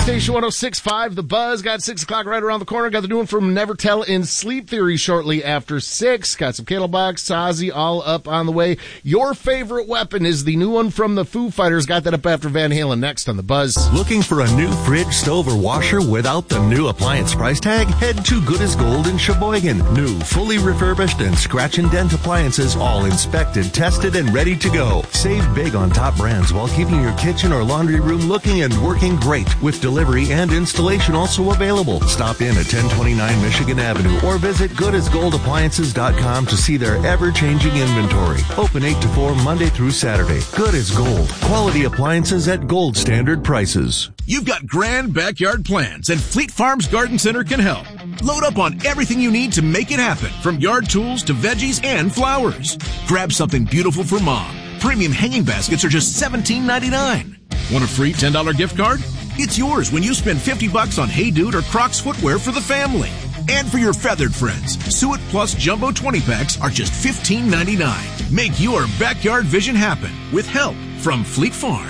Station 106.5, The Buzz. Got 6 o'clock right around the corner. Got the new one from Never Tell in Sleep Theory shortly after 6. Got some Candlebox, Ozzy, all up on the way. Your Favorite Weapon is the new one from the Foo Fighters. Got that up after Van Halen next on The Buzz. Looking for a new fridge, stove, or washer without the new appliance price tag? Head to Good as Gold in Sheboygan. New, fully refurbished, and scratch and dent appliances, all inspected, tested, and ready to go. Save big on top brands while keeping your kitchen or laundry room looking and working great, with delivery and installation also available. Stop in at 1029 Michigan Avenue or visit goodasgoldappliances.com to see their ever-changing inventory. Open 8 to 4 Monday through Saturday. Good as Gold. Quality appliances at gold standard prices. You've got grand backyard plans, and Fleet Farms Garden Center can help. Load up on everything you need to make it happen, from yard tools to veggies and flowers. Grab something beautiful for Mom. Premium hanging baskets are just $17.99. Want a free $10 gift card? It's yours when you spend $50 on Hey Dude or Crocs footwear for the family. And for your feathered friends, Suet Plus Jumbo 20-packs are just $15.99. Make your backyard vision happen with help from Fleet Farm.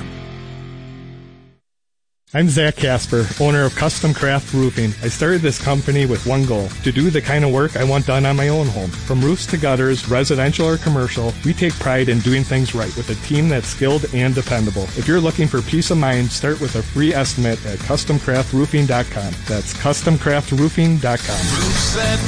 I'm Zach Casper, owner of Custom Craft Roofing. I started this company with one goal, to do the kind of work I want done on my own home. From roofs to gutters, residential or commercial, we take pride in doing things right with a team that's skilled and dependable. If you're looking for peace of mind, start with a free estimate at CustomCraftRoofing.com. That's CustomCraftRoofing.com.